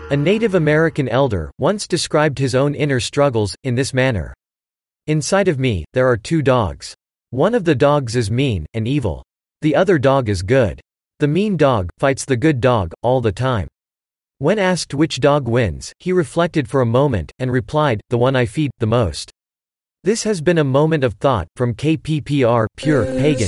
A Native American elder once described his own inner struggles in this manner. Inside of me, there are two dogs. One of the dogs is mean and evil. The other dog is good. The mean dog fights the good dog all the time. When asked which dog wins, he reflected for a moment, and replied, "The one I feed the most." This has been a moment of thought from KPPR, Pure Pagan.